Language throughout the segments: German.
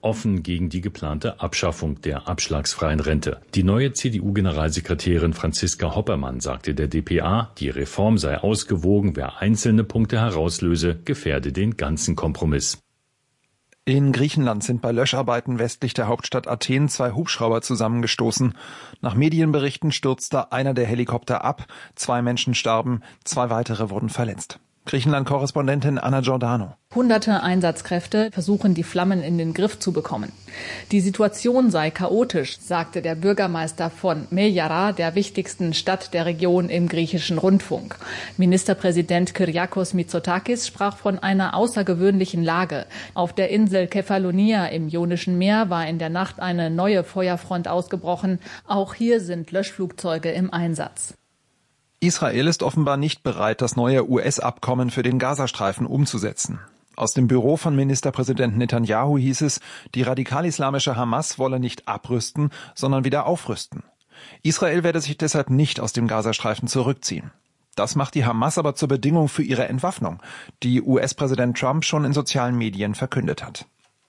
offen gegen die geplante Abschaffung der abschlagsfreien Rente. Die neue CDU-Generalsekretärin Franziska Hoppermann sagte der dpa, die Reform sei ausgewogen, wer einzelne Punkte herauslöse, gefährde den ganzen Kompromiss. In Griechenland sind bei Löscharbeiten westlich der Hauptstadt Athen 2 Hubschrauber zusammengestoßen. Nach Medienberichten stürzte einer der Helikopter ab, 2 Menschen starben, 2 weitere wurden verletzt. Griechenland-Korrespondentin Anna Giordano. Hunderte Einsatzkräfte versuchen, die Flammen in den Griff zu bekommen. Die Situation sei chaotisch, sagte der Bürgermeister von Meyara, der wichtigsten Stadt der Region, im griechischen Rundfunk. Ministerpräsident Kyriakos Mitsotakis sprach von einer außergewöhnlichen Lage. Auf der Insel Kefalonia im Ionischen Meer war in der Nacht eine neue Feuerfront ausgebrochen. Auch hier sind Löschflugzeuge im Einsatz. Israel ist offenbar nicht bereit, das neue US-Abkommen für den Gazastreifen umzusetzen. Aus dem Büro von Ministerpräsident Netanyahu hieß es, die radikal-islamische Hamas wolle nicht abrüsten, sondern wieder aufrüsten. Israel werde sich deshalb nicht aus dem Gazastreifen zurückziehen. Das macht die Hamas aber zur Bedingung für ihre Entwaffnung, die US-Präsident Trump schon in sozialen Medien verkündet hat.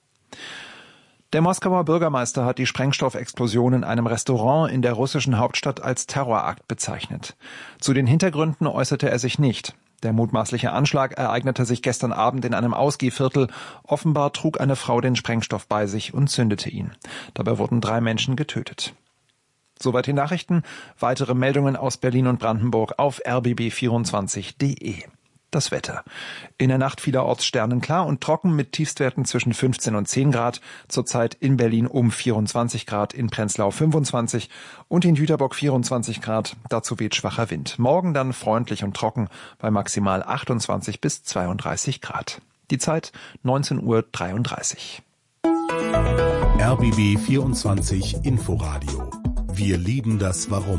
Der Moskauer Bürgermeister hat die Sprengstoffexplosion in einem Restaurant in der russischen Hauptstadt als Terrorakt bezeichnet. Zu den Hintergründen äußerte er sich nicht. Der mutmaßliche Anschlag ereignete sich gestern Abend in einem Ausgehviertel. Offenbar trug eine Frau den Sprengstoff bei sich und zündete ihn. Dabei wurden 3 Menschen getötet. Soweit die Nachrichten. Weitere Meldungen aus Berlin und Brandenburg auf rbb24.de. Das Wetter. In der Nacht vielerorts sternenklar und trocken mit Tiefstwerten zwischen 15 und 10 Grad. Zurzeit in Berlin um 24 Grad, in Prenzlau 25 und in Jüterbock 24 Grad. Dazu weht schwacher Wind. Morgen dann freundlich und trocken bei maximal 28 bis 32 Grad. Die Zeit 19:33 Uhr. RBB 24 Inforadio. Wir lieben das Warum.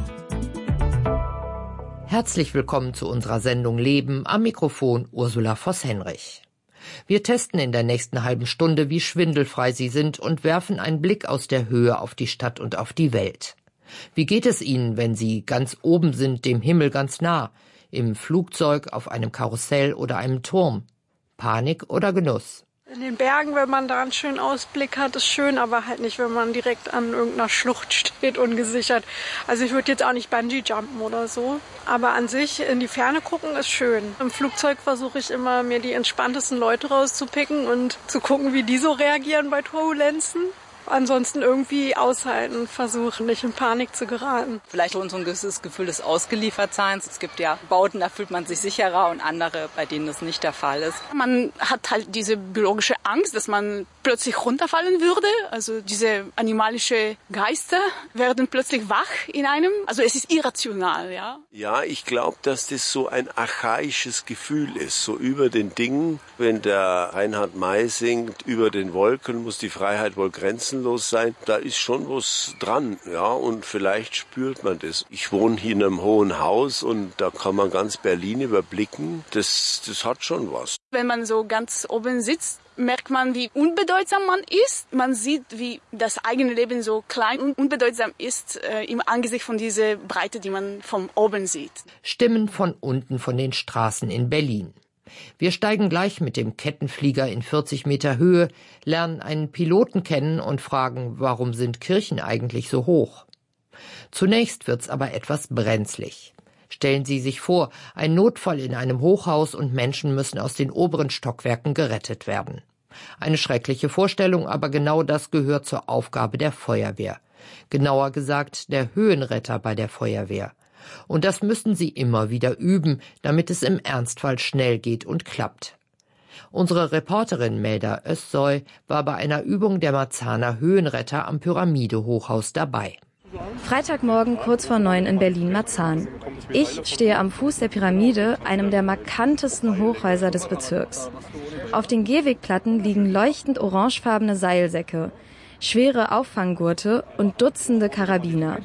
Herzlich willkommen zu unserer Sendung Leben, am Mikrofon Ursula Voss-Henrich. Wir testen in der nächsten halben Stunde, wie schwindelfrei Sie sind und werfen einen Blick aus der Höhe auf die Stadt und auf die Welt. Wie geht es Ihnen, wenn Sie ganz oben sind, dem Himmel ganz nah, im Flugzeug, auf einem Karussell oder einem Turm? Panik oder Genuss? In den Bergen, wenn man da einen schönen Ausblick hat, ist schön, aber halt nicht, wenn man direkt an irgendeiner Schlucht steht, ungesichert. Also ich würde jetzt auch nicht Bungee-Jumpen oder so. Aber an sich in die Ferne gucken ist schön. Im Flugzeug versuche ich immer, mir die entspanntesten Leute rauszupicken und zu gucken, wie die so reagieren bei Turbulenzen. Ansonsten irgendwie aushalten, versuchen, nicht in Panik zu geraten. Vielleicht so ein gewisses Gefühl des Ausgeliefertseins. Es gibt ja Bauten, da fühlt man sich sicherer und andere, bei denen das nicht der Fall ist. Man hat halt diese biologische Angst, dass man plötzlich runterfallen würde. Also diese animalische Geister werden plötzlich wach in einem. Also es ist irrational, ja. Ja, ich glaube, dass das so ein archaisches Gefühl ist. So über den Dingen, wenn der Reinhard May singt, über den Wolken muss die Freiheit wohl grenzenlos sein, da ist schon was dran, ja, und vielleicht spürt man das. Ich wohne hier in einem hohen Haus und da kann man ganz Berlin überblicken. Das hat schon was. Wenn man so ganz oben sitzt, merkt man, wie unbedeutsam man ist. Man sieht, wie das eigene Leben so klein und unbedeutsam ist im Angesicht von dieser Breite, die man von oben sieht. Stimmen von unten von den Straßen in Berlin. Wir steigen gleich mit dem Kettenflieger in 40 Meter Höhe, lernen einen Piloten kennen und fragen, warum sind Kirchen eigentlich so hoch? Zunächst wird's aber etwas brenzlig. Stellen Sie sich vor, ein Notfall in einem Hochhaus und Menschen müssen aus den oberen Stockwerken gerettet werden. Eine schreckliche Vorstellung, aber genau das gehört zur Aufgabe der Feuerwehr. Genauer gesagt, der Höhenretter bei der Feuerwehr. Und das müssen sie immer wieder üben, damit es im Ernstfall schnell geht und klappt. Unsere Reporterin Melda Özsoy war bei einer Übung der Marzahner Höhenretter am Pyramide-Hochhaus dabei. Freitagmorgen kurz vor 9 in Berlin-Marzahn. Ich stehe am Fuß der Pyramide, einem der markantesten Hochhäuser des Bezirks. Auf den Gehwegplatten liegen leuchtend orangefarbene Seilsäcke, schwere Auffanggurte und Dutzende Karabiner.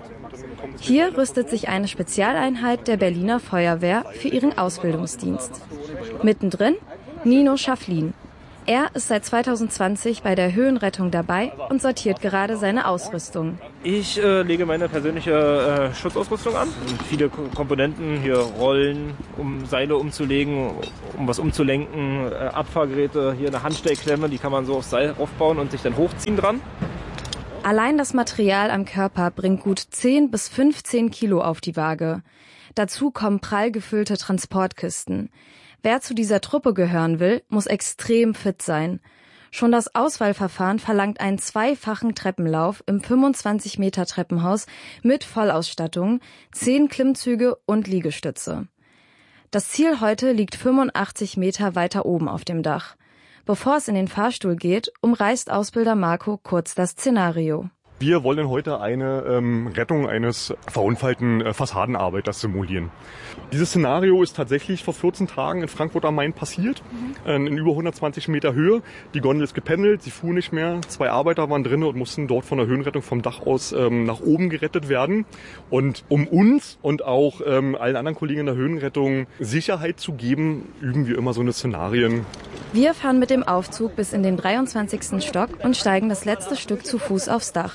Hier rüstet sich eine Spezialeinheit der Berliner Feuerwehr für ihren Ausbildungsdienst. Mittendrin Nino Schafflin. Er ist seit 2020 bei der Höhenrettung dabei und sortiert gerade seine Ausrüstung. Ich lege meine persönliche Schutzausrüstung an. Viele Komponenten, hier Rollen, um Seile umzulegen, um was umzulenken, Abfahrgeräte, hier eine Handstellklemme, die kann man so aufs Seil aufbauen und sich dann hochziehen dran. Allein das Material am Körper bringt gut 10 bis 15 Kilo auf die Waage. Dazu kommen prall gefüllte Transportkisten. Wer zu dieser Truppe gehören will, muss extrem fit sein. Schon das Auswahlverfahren verlangt einen 2-fachen Treppenlauf im 25-Meter-Treppenhaus mit Vollausstattung, 10 Klimmzüge und Liegestütze. Das Ziel heute liegt 85 Meter weiter oben auf dem Dach. Bevor es in den Fahrstuhl geht, umreißt Ausbilder Marco kurz das Szenario. Wir wollen heute eine Rettung eines verunfallten Fassadenarbeiters simulieren. Dieses Szenario ist tatsächlich vor 14 Tagen in Frankfurt am Main passiert, in über 120 Meter Höhe. Die Gondel ist gependelt, sie fuhr nicht mehr. 2 Arbeiter waren drin und mussten dort von der Höhenrettung vom Dach aus nach oben gerettet werden. Und um uns und auch allen anderen Kollegen in der Höhenrettung Sicherheit zu geben, üben wir immer so eine Szenarien. Wir fahren mit dem Aufzug bis in den 23. Stock und steigen das letzte Stück zu Fuß aufs Dach.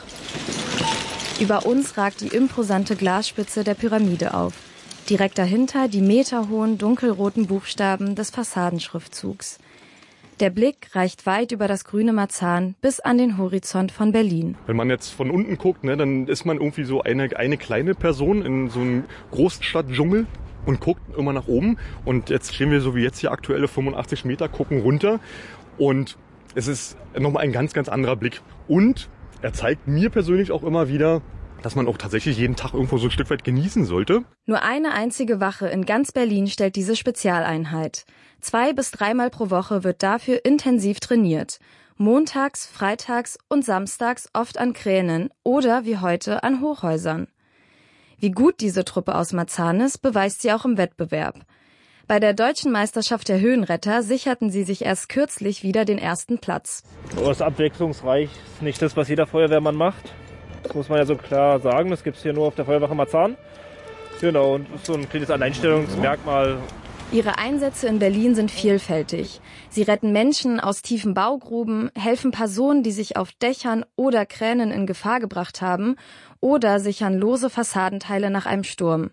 Über uns ragt die imposante Glasspitze der Pyramide auf. Direkt dahinter die meterhohen dunkelroten Buchstaben des Fassadenschriftzugs. Der Blick reicht weit über das grüne Marzahn bis an den Horizont von Berlin. Wenn man jetzt von unten guckt, dann ist man irgendwie so eine kleine Person in so einem Großstadtdschungel und guckt immer nach oben. Und jetzt stehen wir so wie jetzt hier aktuelle 85 Meter, gucken runter. Und es ist nochmal ein ganz, ganz anderer Blick. Und er zeigt mir persönlich auch immer wieder, dass man auch tatsächlich jeden Tag irgendwo so ein Stück weit genießen sollte. Nur eine einzige Wache in ganz Berlin stellt diese Spezialeinheit. 2 bis 3 Mal pro Woche wird dafür intensiv trainiert. Montags, freitags und samstags oft an Kränen oder wie heute an Hochhäusern. Wie gut diese Truppe aus Marzahn ist, beweist sie auch im Wettbewerb. Bei der Deutschen Meisterschaft der Höhenretter sicherten sie sich erst kürzlich wieder den ersten Platz. Das ist abwechslungsreich, ist nicht das, was jeder Feuerwehrmann macht. Das muss man ja so klar sagen, das gibt es hier nur auf der Feuerwache Marzahn. Genau, und das ist so ein kleines Alleinstellungsmerkmal. Ihre Einsätze in Berlin sind vielfältig. Sie retten Menschen aus tiefen Baugruben, helfen Personen, die sich auf Dächern oder Kränen in Gefahr gebracht haben, oder sichern lose Fassadenteile nach einem Sturm.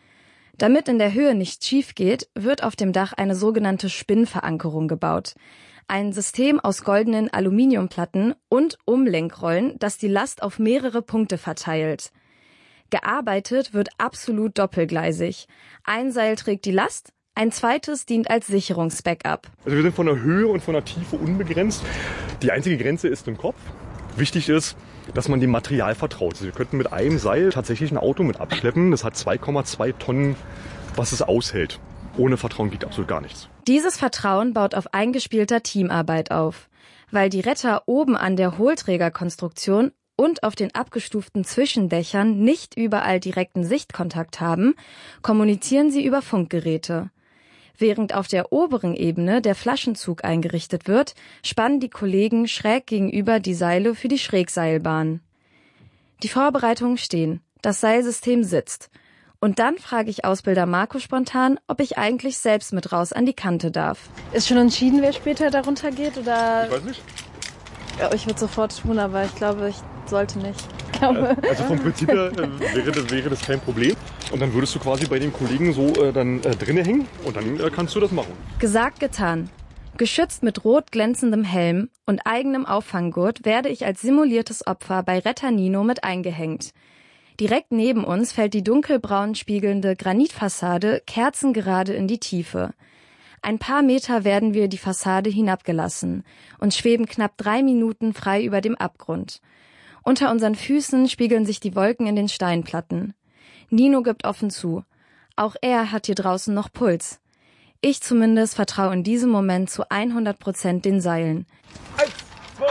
Damit in der Höhe nichts schief geht, wird auf dem Dach eine sogenannte Spinnverankerung gebaut. Ein System aus goldenen Aluminiumplatten und Umlenkrollen, das die Last auf mehrere Punkte verteilt. Gearbeitet wird absolut doppelgleisig. Ein Seil trägt die Last, ein zweites dient als Sicherungsbackup. Also wir sind von der Höhe und von der Tiefe unbegrenzt. Die einzige Grenze ist im Kopf. Wichtig ist, dass man dem Material vertraut. Also wir könnten mit einem Seil tatsächlich ein Auto mit abschleppen. Das hat 2,2 Tonnen, was es aushält. Ohne Vertrauen geht absolut gar nichts. Dieses Vertrauen baut auf eingespielter Teamarbeit auf. Weil die Retter oben an der Hohlträgerkonstruktion und auf den abgestuften Zwischendächern nicht überall direkten Sichtkontakt haben, kommunizieren sie über Funkgeräte. Während auf der oberen Ebene der Flaschenzug eingerichtet wird, spannen die Kollegen schräg gegenüber die Seile für die Schrägseilbahn. Die Vorbereitungen stehen, das Seilsystem sitzt. Und dann frage ich Ausbilder Marco spontan, ob ich eigentlich selbst mit raus an die Kante darf. Ist schon entschieden, wer später darunter geht? Oder? Ich weiß nicht. Ja, ich würde sofort tun, aber ich glaube, ich sollte nicht. Also vom Prinzip her wäre das kein Problem. Und dann würdest du quasi bei den Kollegen so drinnen hängen und dann kannst du das machen. Gesagt, getan. Geschützt mit rot glänzendem Helm und eigenem Auffanggurt werde ich als simuliertes Opfer bei Retter Nino mit eingehängt. Direkt neben uns fällt die dunkelbraun spiegelnde Granitfassade kerzengerade in die Tiefe. Ein paar Meter werden wir die Fassade hinabgelassen und schweben knapp 3 Minuten frei über dem Abgrund. Unter unseren Füßen spiegeln sich die Wolken in den Steinplatten. Nino gibt offen zu. Auch er hat hier draußen noch Puls. Ich zumindest vertraue in diesem Moment zu 100% den Seilen. 1, 2,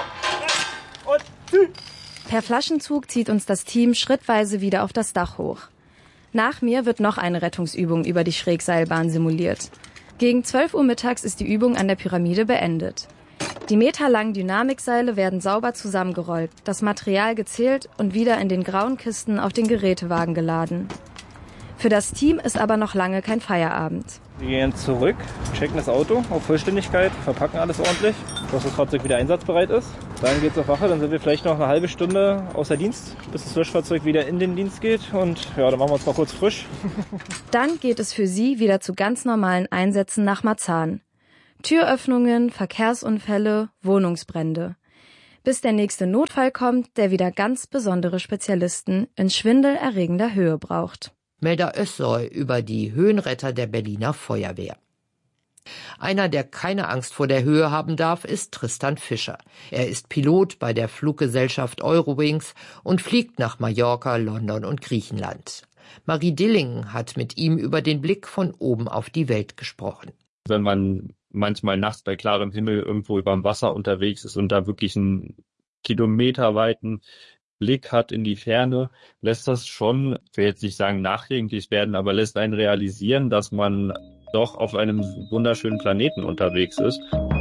3 und zieh! Per Flaschenzug zieht uns das Team schrittweise wieder auf das Dach hoch. Nach mir wird noch eine Rettungsübung über die Schrägseilbahn simuliert. Gegen 12 Uhr mittags ist die Übung an der Pyramide beendet. Die meterlangen Dynamikseile werden sauber zusammengerollt, das Material gezählt und wieder in den grauen Kisten auf den Gerätewagen geladen. Für das Team ist aber noch lange kein Feierabend. Wir gehen zurück, checken das Auto auf Vollständigkeit, verpacken alles ordentlich, dass das Fahrzeug wieder einsatzbereit ist. Dann geht's auf Wache, dann sind wir vielleicht noch eine halbe Stunde außer Dienst, bis das Löschfahrzeug wieder in den Dienst geht. Und ja, dann machen wir uns mal kurz frisch. Dann geht es für sie wieder zu ganz normalen Einsätzen nach Marzahn. Türöffnungen, Verkehrsunfälle, Wohnungsbrände. Bis der nächste Notfall kommt, der wieder ganz besondere Spezialisten in schwindelerregender Höhe braucht. Melda Özsoy über die Höhenretter der Berliner Feuerwehr. Einer, der keine Angst vor der Höhe haben darf, ist Tristan Fischer. Er ist Pilot bei der Fluggesellschaft Eurowings und fliegt nach Mallorca, London und Griechenland. Marie Dilling hat mit ihm über den Blick von oben auf die Welt gesprochen. Wenn man manchmal nachts bei klarem Himmel irgendwo über dem Wasser unterwegs ist und da wirklich einen kilometerweiten Blick hat in die Ferne, lässt das schon, ich will jetzt nicht sagen nachdenklich werden, aber lässt einen realisieren, dass man doch auf einem wunderschönen Planeten unterwegs ist.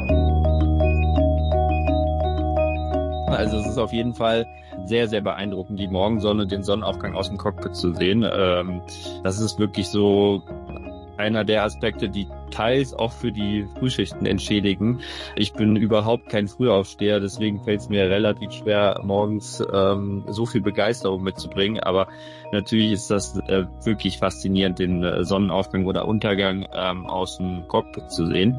Also es ist auf jeden Fall sehr, sehr beeindruckend, die Morgensonne, den Sonnenaufgang aus dem Cockpit zu sehen. Das ist wirklich so einer der Aspekte, die teils auch für die Frühschichten entschädigen. Ich bin überhaupt kein Frühaufsteher, deswegen fällt es mir relativ schwer, morgens so viel Begeisterung mitzubringen. Aber natürlich ist das wirklich faszinierend, den Sonnenaufgang oder Untergang aus dem Cockpit zu sehen.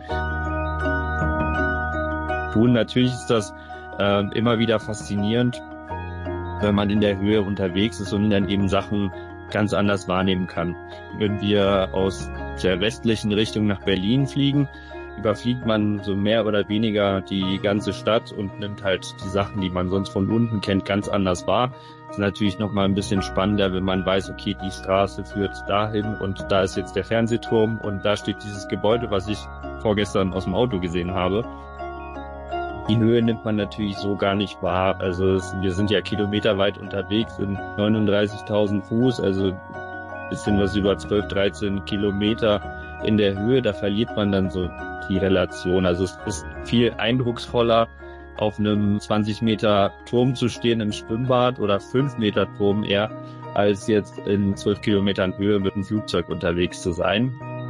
Und natürlich ist das immer wieder faszinierend, wenn man in der Höhe unterwegs ist und dann eben Sachen ganz anders wahrnehmen kann. Wenn wir aus der westlichen Richtung nach Berlin fliegen, überfliegt man so mehr oder weniger die ganze Stadt und nimmt halt die Sachen, die man sonst von unten kennt, ganz anders wahr. Das ist natürlich nochmal ein bisschen spannender, wenn man weiß, okay, die Straße führt dahin und da ist jetzt der Fernsehturm und da steht dieses Gebäude, was ich vorgestern aus dem Auto gesehen habe. Die Höhe nimmt man natürlich so gar nicht wahr. Also wir sind ja kilometerweit unterwegs, sind 39.000 Fuß, also ein bisschen was über 12, 13 Kilometer in der Höhe. Da verliert man dann so die Relation. Also es ist viel eindrucksvoller, auf einem 20 Meter Turm zu stehen im Schwimmbad oder 5 Meter Turm eher, als jetzt in 12 Kilometern Höhe mit einem Flugzeug unterwegs zu sein.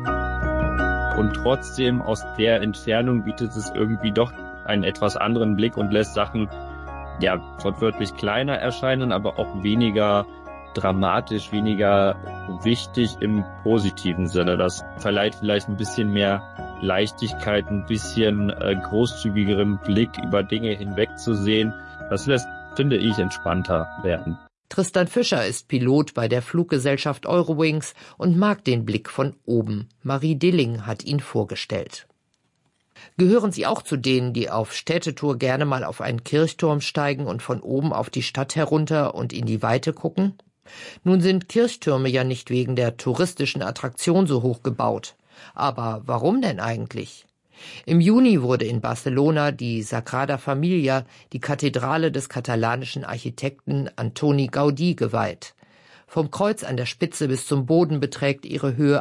Und trotzdem aus der Entfernung bietet es irgendwie doch einen etwas anderen Blick und lässt Sachen ja wortwörtlich kleiner erscheinen, aber auch weniger dramatisch, weniger wichtig im positiven Sinne. Das verleiht vielleicht ein bisschen mehr Leichtigkeit, ein bisschen großzügigeren Blick über Dinge hinwegzusehen. Das lässt, finde ich, entspannter werden. Tristan Fischer ist Pilot bei der Fluggesellschaft Eurowings und mag den Blick von oben. Marie Dilling hat ihn vorgestellt. Gehören Sie auch zu denen, die auf Städtetour gerne mal auf einen Kirchturm steigen und von oben auf die Stadt herunter und in die Weite gucken? Nun sind Kirchtürme ja nicht wegen der touristischen Attraktion so hoch gebaut. Aber warum denn eigentlich? Im Juni wurde in Barcelona die Sagrada Familia, die Kathedrale des katalanischen Architekten Antoni Gaudí, geweiht. Vom Kreuz an der Spitze bis zum Boden beträgt ihre Höhe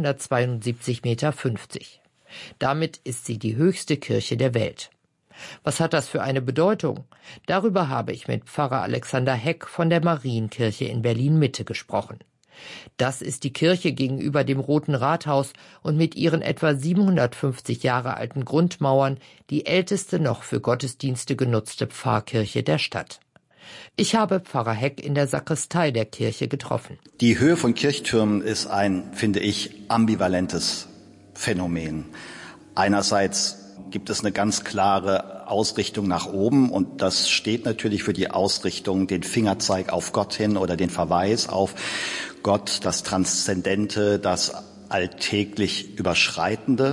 172,50 Meter. Damit ist sie die höchste Kirche der Welt. Was hat das für eine Bedeutung? Darüber habe ich mit Pfarrer Alexander Heck von der Marienkirche in Berlin-Mitte gesprochen. Das ist die Kirche gegenüber dem Roten Rathaus und mit ihren etwa 750 Jahre alten Grundmauern die älteste noch für Gottesdienste genutzte Pfarrkirche der Stadt. Ich habe Pfarrer Heck in der Sakristei der Kirche getroffen. Die Höhe von Kirchtürmen ist ein, finde ich, ambivalentes Phänomen. Einerseits gibt es eine ganz klare Ausrichtung nach oben und das steht natürlich für die Ausrichtung, den Fingerzeig auf Gott hin oder den Verweis auf Gott, das Transzendente, das alltäglich Überschreitende.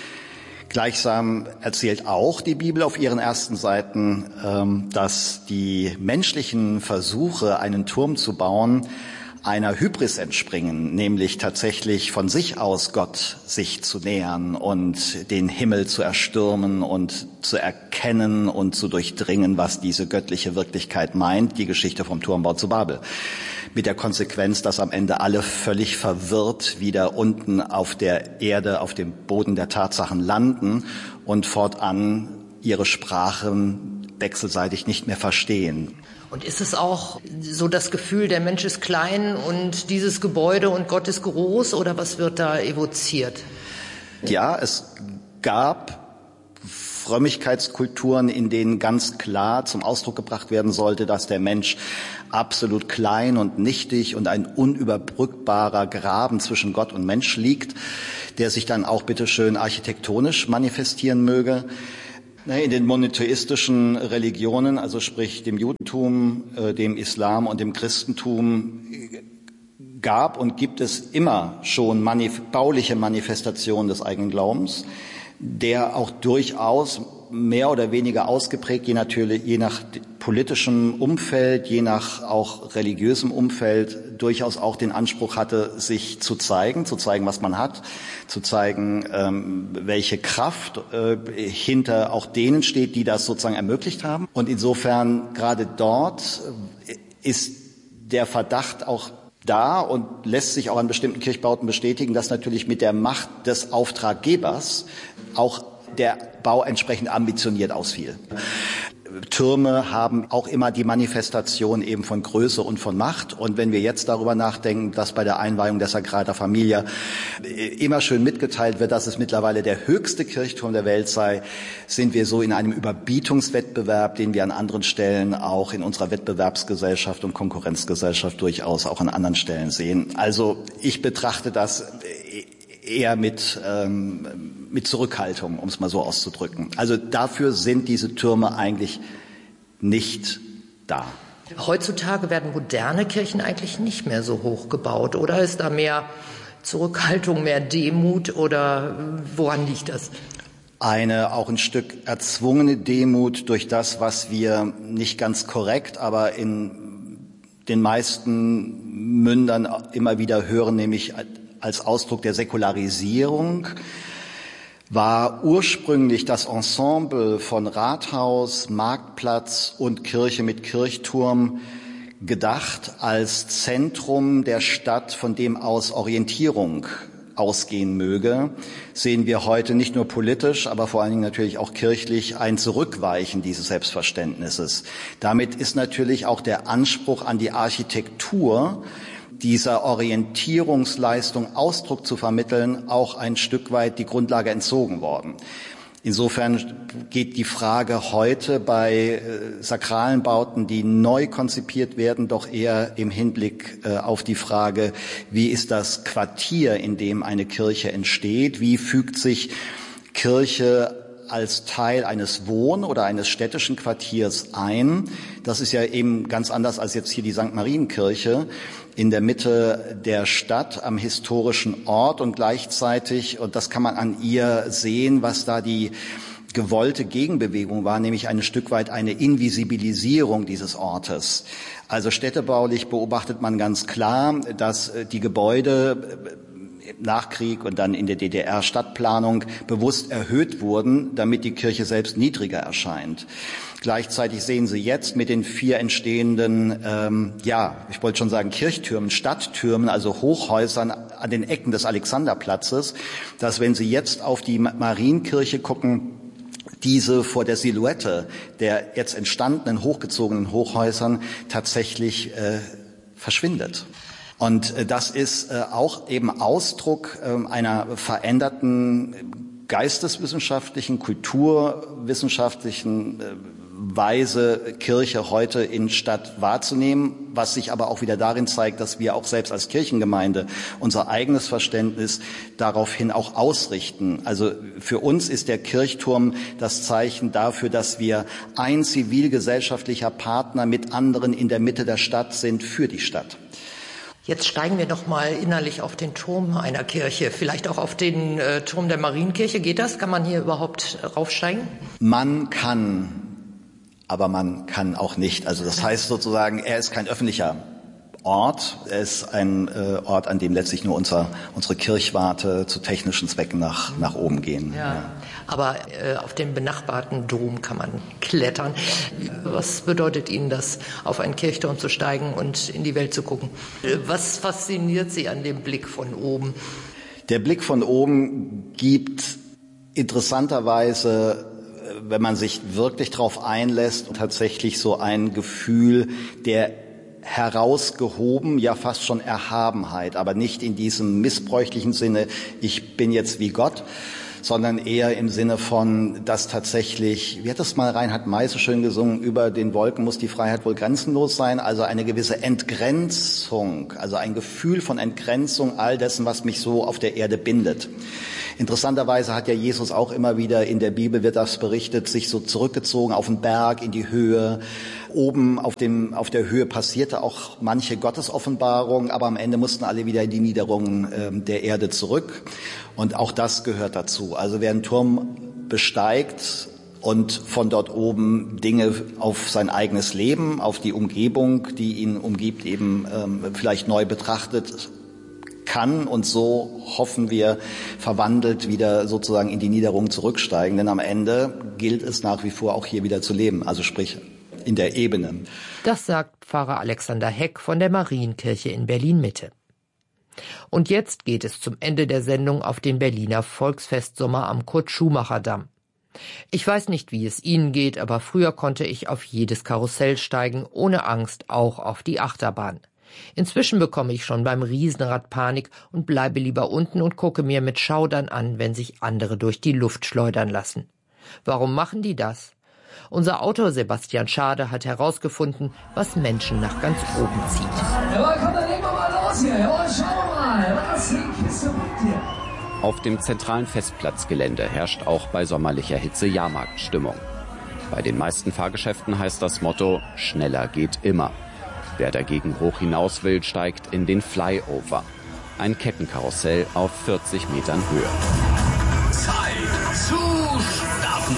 Gleichsam erzählt auch die Bibel auf ihren ersten Seiten, dass die menschlichen Versuche, einen Turm zu bauen, einer Hybris entspringen, nämlich tatsächlich von sich aus Gott sich zu nähern und den Himmel zu erstürmen und zu erkennen und zu durchdringen, was diese göttliche Wirklichkeit meint, die Geschichte vom Turmbau zu Babel. Mit der Konsequenz, dass am Ende alle völlig verwirrt wieder unten auf der Erde, auf dem Boden der Tatsachen landen und fortan ihre Sprachen wechselseitig nicht mehr verstehen. Und ist es auch so das Gefühl, der Mensch ist klein und dieses Gebäude und Gott ist groß, oder was wird da evoziert? Ja, es gab Frömmigkeitskulturen, in denen ganz klar zum Ausdruck gebracht werden sollte, dass der Mensch absolut klein und nichtig und ein unüberbrückbarer Graben zwischen Gott und Mensch liegt, der sich dann auch bitteschön architektonisch manifestieren möge. In den monotheistischen Religionen, also sprich dem Judentum, dem Islam und dem Christentum, gab und gibt es immer schon bauliche Manifestationen des eigenen Glaubens, der auch durchaus mehr oder weniger ausgeprägt, je nach politischem Umfeld, je nach auch religiösem Umfeld, durchaus auch den Anspruch hatte, sich zu zeigen, was man hat, zu zeigen, welche Kraft hinter auch denen steht, die das sozusagen ermöglicht haben. Und insofern gerade dort ist der Verdacht auch da und lässt sich auch an bestimmten Kirchbauten bestätigen, dass natürlich mit der Macht des Auftraggebers auch der Bau entsprechend ambitioniert ausfiel. Türme haben auch immer die Manifestation eben von Größe und von Macht. Und wenn wir jetzt darüber nachdenken, dass bei der Einweihung der Sagrada Familia immer schön mitgeteilt wird, dass es mittlerweile der höchste Kirchturm der Welt sei, sind wir so in einem Überbietungswettbewerb, den wir an anderen Stellen auch in unserer Wettbewerbsgesellschaft und Konkurrenzgesellschaft durchaus auch an anderen Stellen sehen. Also ich betrachte das eher mit Zurückhaltung, um es mal so auszudrücken. Also dafür sind diese Türme eigentlich nicht da. Heutzutage werden moderne Kirchen eigentlich nicht mehr so hoch gebaut, oder ist da mehr Zurückhaltung, mehr Demut, oder woran liegt das? Auch ein Stück erzwungene Demut durch das, was wir nicht ganz korrekt, aber in den meisten Mündern immer wieder hören, nämlich als Ausdruck der Säkularisierung, war ursprünglich das Ensemble von Rathaus, Marktplatz und Kirche mit Kirchturm gedacht als Zentrum der Stadt, von dem aus Orientierung ausgehen möge, sehen wir heute nicht nur politisch, aber vor allen Dingen natürlich auch kirchlich ein Zurückweichen dieses Selbstverständnisses. Damit ist natürlich auch der Anspruch an die Architektur, dieser Orientierungsleistung Ausdruck zu vermitteln, auch ein Stück weit die Grundlage entzogen worden. Insofern geht die Frage heute bei sakralen Bauten, die neu konzipiert werden, doch eher im Hinblick auf die Frage, wie ist das Quartier, in dem eine Kirche entsteht? Wie fügt sich Kirche als Teil eines Wohn- oder eines städtischen Quartiers ein? Das ist ja eben ganz anders als jetzt hier die St. Marienkirche in der Mitte der Stadt am historischen Ort und gleichzeitig, und das kann man an ihr sehen, was da die gewollte Gegenbewegung war, nämlich ein Stück weit eine Invisibilisierung dieses Ortes. Also städtebaulich beobachtet man ganz klar, dass die Gebäude im Nachkrieg und dann in der DDR-Stadtplanung bewusst erhöht wurden, damit die Kirche selbst niedriger erscheint. Gleichzeitig sehen Sie jetzt mit den 4 entstehenden, ich wollte schon sagen Kirchtürmen, Stadttürmen, also Hochhäusern an den Ecken des Alexanderplatzes, dass wenn Sie jetzt auf die Marienkirche gucken, diese vor der Silhouette der jetzt entstandenen hochgezogenen Hochhäusern tatsächlich verschwindet. Und das ist auch eben Ausdruck einer veränderten geisteswissenschaftlichen, kulturwissenschaftlichen Weise, Kirche heute in Stadt wahrzunehmen, was sich aber auch wieder darin zeigt, dass wir auch selbst als Kirchengemeinde unser eigenes Verständnis daraufhin auch ausrichten. Also für uns ist der Kirchturm das Zeichen dafür, dass wir ein zivilgesellschaftlicher Partner mit anderen in der Mitte der Stadt sind für die Stadt. Jetzt steigen wir noch mal innerlich auf den Turm einer Kirche, vielleicht auch auf den Turm der Marienkirche. Geht das? Kann man hier überhaupt raufsteigen? Man kann, aber man kann auch nicht. Also das heißt sozusagen, er ist kein öffentlicher Ort. Er ist ein Ort, an dem letztlich nur unsere Kirchwarte zu technischen Zwecken nach oben gehen. Ja. Aber auf den benachbarten Dom kann man klettern. Was bedeutet Ihnen das, auf einen Kirchturm zu steigen und in die Welt zu gucken? Was fasziniert Sie an dem Blick von oben? Der Blick von oben gibt interessanterweise wenn man sich wirklich darauf einlässt, tatsächlich so ein Gefühl der herausgehoben, ja fast schon Erhabenheit, aber nicht in diesem missbräuchlichen Sinne, ich bin jetzt wie Gott, sondern eher im Sinne von, dass tatsächlich, wie hat das mal Reinhard May so schön gesungen, über den Wolken muss die Freiheit wohl grenzenlos sein, also eine gewisse Entgrenzung, also ein Gefühl von Entgrenzung all dessen, was mich so auf der Erde bindet. Interessanterweise hat ja Jesus auch immer wieder, in der Bibel wird das berichtet, sich so zurückgezogen auf den Berg, in die Höhe. Oben auf der Höhe passierte auch manche Gottesoffenbarung, aber am Ende mussten alle wieder in die Niederungen der Erde zurück. Und auch das gehört dazu. Also wer einen Turm besteigt und von dort oben Dinge auf sein eigenes Leben, auf die Umgebung, die ihn umgibt, eben vielleicht neu betrachtet, kann und so, hoffen wir, verwandelt wieder sozusagen in die Niederung zurücksteigen. Denn am Ende gilt es nach wie vor auch hier wieder zu leben, also sprich in der Ebene. Das sagt Pfarrer Alexander Heck von der Marienkirche in Berlin-Mitte. Und jetzt geht es zum Ende der Sendung auf den Berliner Volksfestsommer am Kurt-Schumacher-Damm. Ich weiß nicht, wie es Ihnen geht, aber früher konnte ich auf jedes Karussell steigen, ohne Angst, auch auf die Achterbahn. Inzwischen bekomme ich schon beim Riesenrad Panik und bleibe lieber unten und gucke mir mit Schaudern an, wenn sich andere durch die Luft schleudern lassen. Warum machen die das? Unser Autor Sebastian Schade hat herausgefunden, was Menschen nach ganz oben zieht. Ja, komm, dann legen wir mal los hier. Ja, schauen wir mal. Was hinkst du mit dir? Auf dem zentralen Festplatzgelände herrscht auch bei sommerlicher Hitze Jahrmarktstimmung. Bei den meisten Fahrgeschäften heißt das Motto, schneller geht immer. Wer dagegen hoch hinaus will, steigt in den Flyover. Ein Kettenkarussell auf 40 Metern Höhe. Zeit zu starten.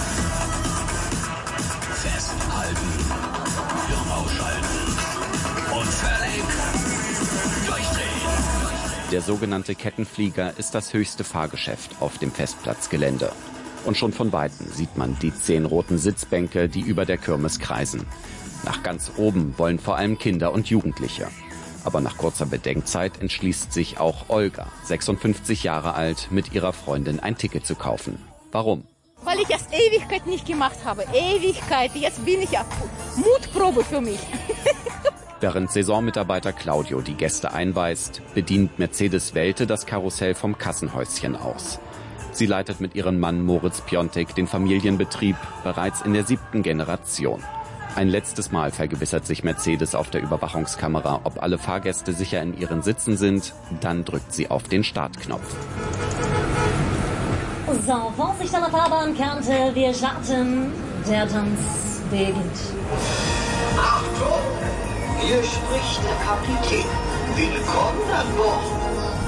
Festhalten. Hirn ausschalten. Und fertig. Durchdrehen. Der sogenannte Kettenflieger ist das höchste Fahrgeschäft auf dem Festplatzgelände. Und schon von Weitem sieht man die 10 roten Sitzbänke, die über der Kirmes kreisen. Nach ganz oben wollen vor allem Kinder und Jugendliche. Aber nach kurzer Bedenkzeit entschließt sich auch Olga, 56 Jahre alt, mit ihrer Freundin ein Ticket zu kaufen. Warum? Weil ich das Ewigkeit nicht gemacht habe. Ewigkeit. Jetzt bin ich ja Mutprobe für mich. Während Saisonmitarbeiter Claudio die Gäste einweist, bedient Mercedes Welte das Karussell vom Kassenhäuschen aus. Sie leitet mit ihrem Mann Moritz Piontek den Familienbetrieb, bereits in der 7. Generation. Ein letztes Mal vergewissert sich Mercedes auf der Überwachungskamera, ob alle Fahrgäste sicher in ihren Sitzen sind. Dann drückt sie auf den Startknopf. So, Vorsicht an der Fahrbahnkante, wir starten. Der Tanz beginnt. Achtung, hier spricht der Kapitän. Willkommen an Bord.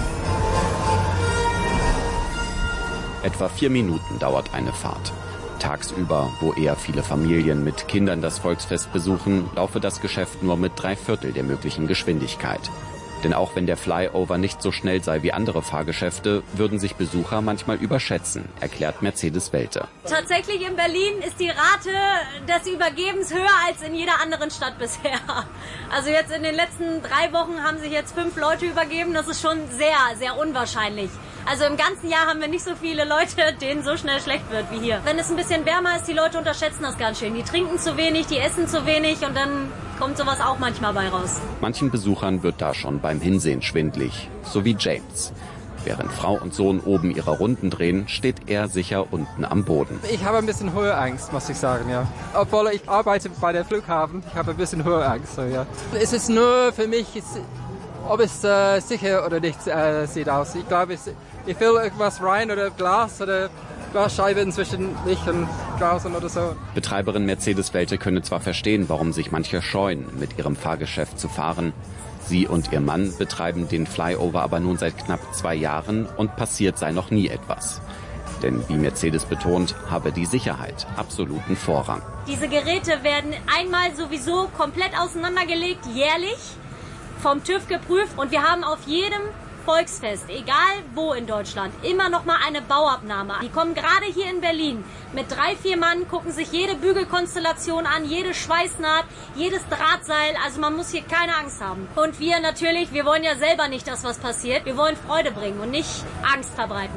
Etwa 4 Minuten dauert eine Fahrt. Tagsüber, wo eher viele Familien mit Kindern das Volksfest besuchen, laufe das Geschäft nur mit 3/4 der möglichen Geschwindigkeit. Denn auch wenn der Flyover nicht so schnell sei wie andere Fahrgeschäfte, würden sich Besucher manchmal überschätzen, erklärt Mercedes Welte. Tatsächlich in Berlin ist die Rate des Übergebens höher als in jeder anderen Stadt bisher. Also jetzt in den letzten 3 Wochen haben sich jetzt 5 Leute übergeben. Das ist schon sehr, sehr unwahrscheinlich. Also im ganzen Jahr haben wir nicht so viele Leute, denen so schnell schlecht wird wie hier. Wenn es ein bisschen wärmer ist, die Leute unterschätzen das ganz schön. Die trinken zu wenig, die essen zu wenig und dann kommt sowas auch manchmal bei raus. Manchen Besuchern wird da schon beim Hinsehen schwindlig, so wie James. Während Frau und Sohn oben ihre Runden drehen, steht er sicher unten am Boden. Ich habe ein bisschen Höheangst, muss ich sagen, ja. Obwohl ich arbeite bei der Flughafen, ich habe ein bisschen Höheangst, so, ja. Es ist nur für mich, ob es sicher oder nicht sieht aus. Ich glaube, ich will irgendwas rein oder Glas oder Glasscheiben zwischen mich und draußen oder so. Betreiberin Mercedes Welte könne zwar verstehen, warum sich manche scheuen, mit ihrem Fahrgeschäft zu fahren. Sie und ihr Mann betreiben den Flyover aber nun seit knapp 2 Jahren und passiert sei noch nie etwas. Denn wie Mercedes betont, habe die Sicherheit absoluten Vorrang. Diese Geräte werden einmal sowieso komplett auseinandergelegt, jährlich, vom TÜV geprüft. Und wir haben auf jedem Volksfest, egal wo in Deutschland, immer noch mal eine Bauabnahme. Die kommen gerade hier in Berlin mit 3-4 Mann, gucken sich jede Bügelkonstellation an, jede Schweißnaht, jedes Drahtseil. Also man muss hier keine Angst haben. Und wir natürlich, wir wollen ja selber nicht, dass was passiert. Wir wollen Freude bringen und nicht Angst verbreiten.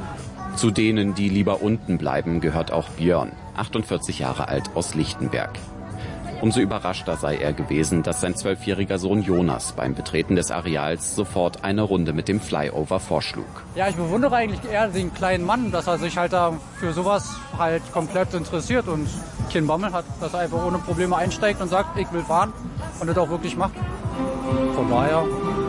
Zu denen, die lieber unten bleiben, gehört auch Björn, 48 Jahre alt, aus Lichtenberg. Umso überraschter sei er gewesen, dass sein 12-jähriger Sohn Jonas beim Betreten des Areals sofort eine Runde mit dem Flyover vorschlug. Ja, ich bewundere eigentlich eher den kleinen Mann, dass er sich halt da für sowas halt komplett interessiert und keinen Bammel hat, dass er einfach ohne Probleme einsteigt und sagt, ich will fahren und das auch wirklich macht. Von daher,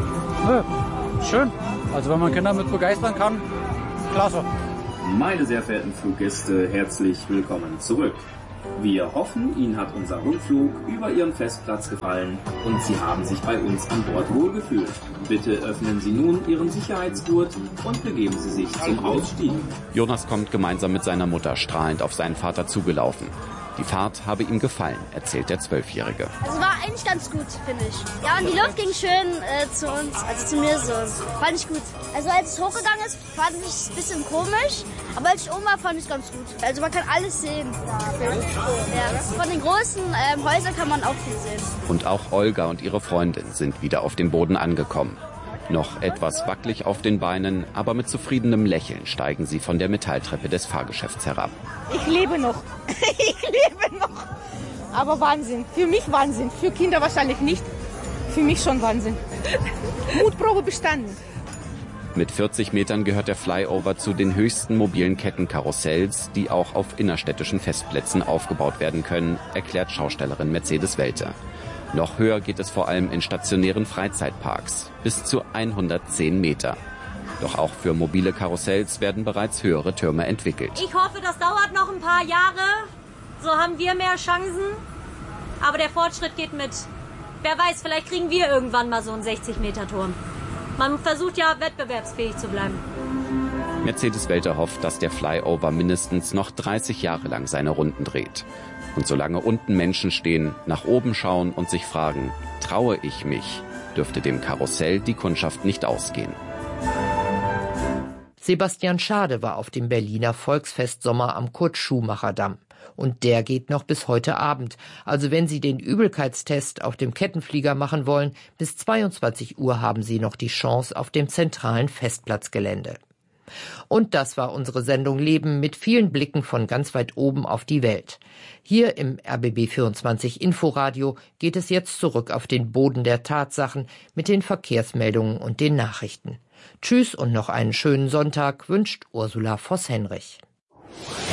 schön. Also wenn man Kinder mit begeistern kann, klasse. Meine sehr verehrten Fluggäste, herzlich willkommen zurück. Wir hoffen, Ihnen hat unser Rundflug über Ihren Festplatz gefallen und Sie haben sich bei uns an Bord wohlgefühlt. Bitte öffnen Sie nun Ihren Sicherheitsgurt und begeben Sie sich zum Ausstieg. Jonas kommt gemeinsam mit seiner Mutter strahlend auf seinen Vater zugelaufen. Die Fahrt habe ihm gefallen, erzählt der 12-Jährige. Es war eigentlich ganz gut, finde ich. Ja, und die Luft ging schön zu uns, also zu mir so. Fand ich gut. Also als es hochgegangen ist, fand ich es ein bisschen komisch. Aber als ich oben war, fand ich es ganz gut. Also man kann alles sehen. Ja. Von den großen Häusern kann man auch viel sehen. Und auch Olga und ihre Freundin sind wieder auf dem Boden angekommen. Noch etwas wackelig auf den Beinen, aber mit zufriedenem Lächeln steigen sie von der Metalltreppe des Fahrgeschäfts herab. Ich lebe noch. Ich lebe noch. Aber Wahnsinn. Für mich Wahnsinn. Für Kinder wahrscheinlich nicht. Für mich schon Wahnsinn. Mutprobe bestanden. Mit 40 Metern gehört der Flyover zu den höchsten mobilen Kettenkarussells, die auch auf innerstädtischen Festplätzen aufgebaut werden können, erklärt Schaustellerin Mercedes Welter. Noch höher geht es vor allem in stationären Freizeitparks, bis zu 110 Meter. Doch auch für mobile Karussells werden bereits höhere Türme entwickelt. Ich hoffe, das dauert noch ein paar Jahre. So haben wir mehr Chancen. Aber der Fortschritt geht mit. Wer weiß, vielleicht kriegen wir irgendwann mal so einen 60-Meter-Turm. Man versucht ja, wettbewerbsfähig zu bleiben. Mercedes Welter hofft, dass der Flyover mindestens noch 30 Jahre lang seine Runden dreht. Und solange unten Menschen stehen, nach oben schauen und sich fragen, traue ich mich, dürfte dem Karussell die Kundschaft nicht ausgehen. Sebastian Schade war auf dem Berliner Volksfestsommer am Kurt-Schumacher-Damm. Und der geht noch bis heute Abend. Also wenn Sie den Übelkeitstest auf dem Kettenflieger machen wollen, bis 22 Uhr haben Sie noch die Chance auf dem zentralen Festplatzgelände. Und das war unsere Sendung Leben mit vielen Blicken von ganz weit oben auf die Welt. Hier im RBB24 Inforadio geht es jetzt zurück auf den Boden der Tatsachen mit den Verkehrsmeldungen und den Nachrichten. Tschüss und noch einen schönen Sonntag wünscht Ursula Voss-Henrich.